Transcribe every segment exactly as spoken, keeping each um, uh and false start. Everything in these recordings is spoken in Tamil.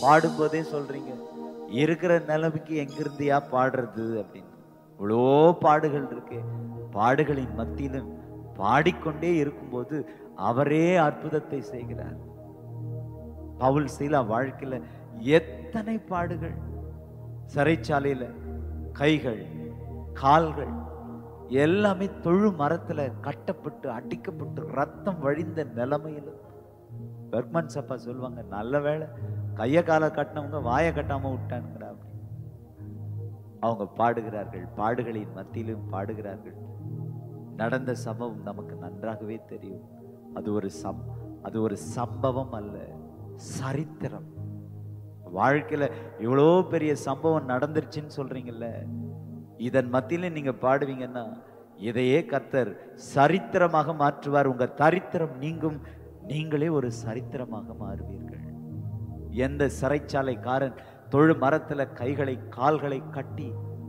பாடும்போதே சொல்றீங்க, இருக்கிற நிலைமைக்கு எங்கிருந்தியா பாடுறது அப்படின்னு. இவ்வளோ பாடுகள் இருக்கு. பாடுகளின் மத்தியிலும் பாடிக்கொண்டே இருக்கும்போது அவரே அற்புதத்தை செய்கிறார். பவுல் சீலா வாழ்க்கையில எத்தனை பாடுகள், சிறைச்சாலையில கைகள் கால்கள் எல்லாமே தொழு மரத்துல கட்டப்பட்டு அடிக்கப்பட்டு ரத்தம் வழிந்த நிலைமையிலும் பெர்க்மன் சப்பா சொல்லுவாங்க, நல்ல வேளை கைய கால கட்டினவங்க வாயை கட்டாம விட்டானுங்கடா அப்படி. அவங்க பாடுகிறார்கள், பாடுகளின் மத்தியிலும் பாடுகிறார்கள். நடந்த சம்பவம் நமக்கு நன்றாகவே தெரியும். அது ஒரு சம் அது ஒரு சம்பவம் அல்ல, சரித்திரம். வாழ்க்கையில இவ்வளோ பெரிய சம்பவம் நடந்துருச்சுன்னு சொல்றீங்கல்ல, இதன் மத்தியில நீங்க பாடுவீங்கன்னா இதையே கர்த்தர் சரித்திரமாக மாற்றுவார். உங்க தரித்திரம் நீங்கும், நீங்களே ஒரு சரித்திரமாக மாறுவீர்கள். எந்த சிறைச்சாலைக்காரன் தொழு மரத்துல கைகளை கால்களை கட்டி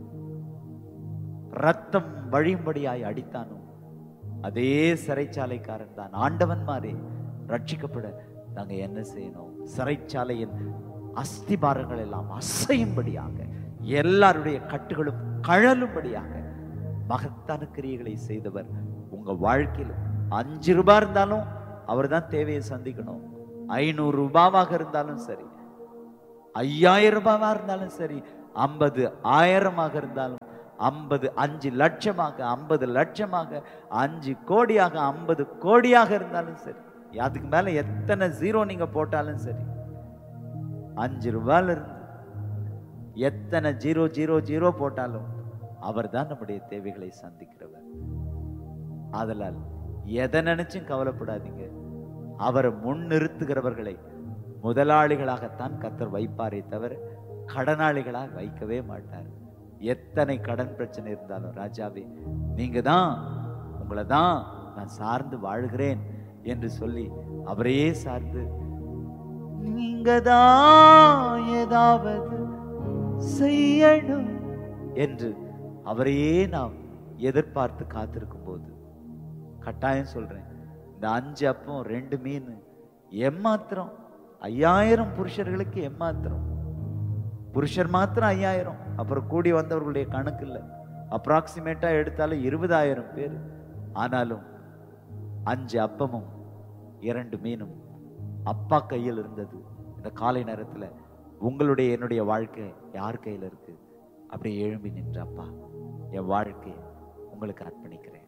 ரத்தம் வழியும்படியாய் அடித்தானோ அதே சிறைச்சாலைக்காரன் தான் ஆண்டவன் மாறே ரட்சிக்கப்பட நாங்க என்ன செய்யணும்? சிறைச்சாலையின் அஸ்திபாரங்கள் எல்லாம் அசையும்படியாக, எல்லாருடைய கட்டுகளும் கழலும்படியாக மகத்தான கிரியைகளை செய்தவர் உங்க வாழ்க்கையில். அஞ்சு ரூபாய் இருந்தாலும் அவர் தான் தேவையை சந்திக்கணும். ஐநூறு ரூபாவாக இருந்தாலும் சரி, ஐயாயிரம் ரூபாவா இருந்தாலும் சரி, ஐம்பது ஆயிரமாக இருந்தாலும், ஐம்பது அஞ்சு லட்சமாக, ஐம்பது லட்சமாக, அஞ்சு கோடியாக, ஐம்பது கோடியாக இருந்தாலும் சரி, அதுக்கு மேல எத்தனை ஜீரோ நீங்க போட்டாலும் சரி, அஞ்சு ரூபாயில இருந்து எத்தனை ஜீரோ ஜீரோ ஜீரோ போட்டாலும் அவர் தான் நம்முடைய தேவைகளை சந்திக்கிறவர். ஆதலால் எதை நினைச்சும் கவலைப்படாதீங்க. அவரை முன் நிறுத்துகிறவர்களை முதலாளிகளாகத்தான் கர்த்தர் வைப்பாரே தவிர கடனாளிகளாக வைக்கவே மாட்டார். எத்தனை கடன் பிரச்சனை இருந்தாலும், ராஜாவே நீங்க தான், உங்களை தான் நான் சார்ந்து வாழ்கிறேன் என்று சொல்லி அவரையே சார்ந்து, நீங்க தான் ஏதாவது செய்யணும் என்று அவரையே நாம் எதிர்பார்த்து காத்திருக்கும் போது, கட்டாயம் சொல்றேன், இந்த அஞ்சு அப்பம் ரெண்டு மீன் எம்மாத்திரம்? ஐயாயிரம் புருஷர்களுக்கு எம்மாத்திரம்? புருஷர் மாத்திரம் ஐயாயிரம், அப்புறம் கூடி வந்தவர்களுடைய கணக்கு இல்லை. அப்ராக்சிமேட்டா எடுத்தாலும் இருபதாயிரம் பேர். ஆனாலும் அஞ்சு அப்பமும் இரண்டு மீனும் அப்பா கையில் இருந்தது. இந்த காலை நேரத்துல உங்களுடைய என்னுடைய வாழ்க்கை யார் கையில் இருக்கு? அப்படியே எழும்பி நின்ற, அப்பா என் வாழ்க்கையை உங்களுக்கு அர்ப்பணிக்கிறேன்.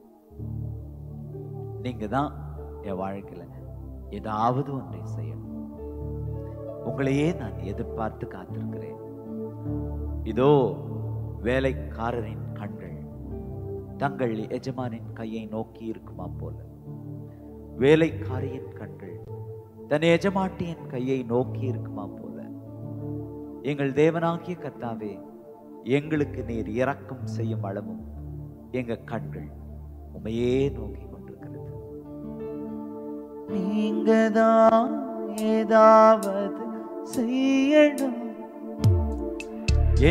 நீங்க தான் என் வாழ்க்கையில ஏதாவது ஒன்றை செய்யணும். உங்களையே நான் எதிர்பார்த்து காத்திருக்கிறேன். இதோ வேலைக்காரரின் கண்கள் தங்கள் எஜமானின் கையை நோக்கி இருக்குமா போல, வேலைக்காரியின் கண்கள் தன் எஜமாட்டியின் கையை நோக்கி இருக்குமா போல, எங்கள் தேவனாகிய கர்த்தாவே, எங்களுக்கு நீர் இரக்கம் செய்யும் அளவும் எங்க கண்கள் உமையே நோக்கி கொண்டிருக்கிறது. நீங்க தான் ஏதாவது செய்யணும்.